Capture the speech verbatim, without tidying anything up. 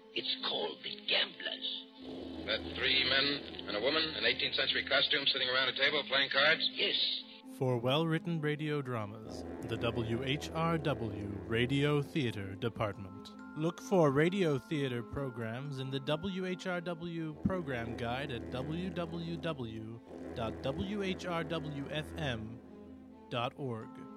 It's called The Gamblers. That three men and a woman in eighteenth century costume sitting around a table playing cards? Yes. For well-written radio dramas, the W H R W Radio Theater Department. Look for radio theater programs in the W H R W program guide at w w w dot w h r w f m dot org.